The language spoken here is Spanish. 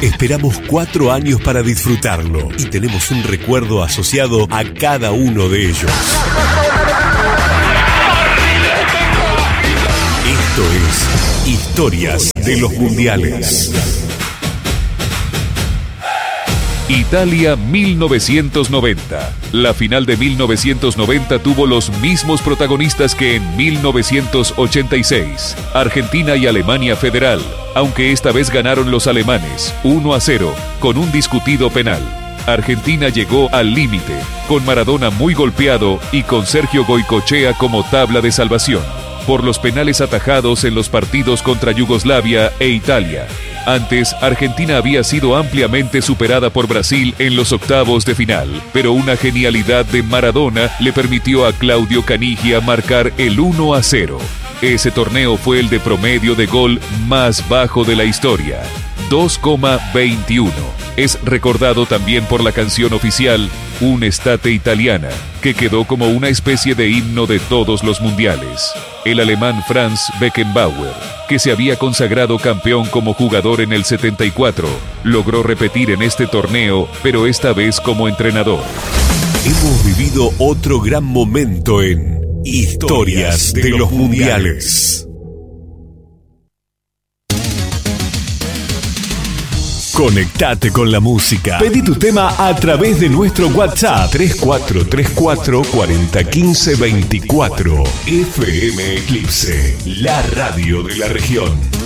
Esperamos 4 años para disfrutarlo y tenemos un recuerdo asociado a cada uno de ellos. Esto es Historias de los Mundiales. Italia 1990. La final de 1990 tuvo los mismos protagonistas que en 1986. Argentina y Alemania Federal, aunque esta vez ganaron los alemanes 1-0 con un discutido penal. Argentina llegó al límite, con Maradona muy golpeado y con Sergio Goycochea como tabla de salvación, por los penales atajados en los partidos contra Yugoslavia e Italia. Antes, Argentina había sido ampliamente superada por Brasil en los octavos de final, pero una genialidad de Maradona le permitió a Claudio Canigia marcar el 1-0. Ese torneo fue el de promedio de gol más bajo de la historia, 2,21. Es recordado también por la canción oficial Un'estate italiana, que quedó como una especie de himno de todos los mundiales. El alemán Franz Beckenbauer, que se había consagrado campeón como jugador en el 74, logró repetir en este torneo, pero esta vez como entrenador. Hemos vivido otro gran momento en Historias de los Mundiales. Conectate con la música. Pedí tu tema a través de nuestro WhatsApp 3434 4015 24. FM Eclipse, la radio de la región.